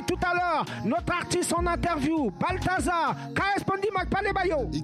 tout à l'heure notre artiste en interview, Balthazar, correspondant Mac Panebayo.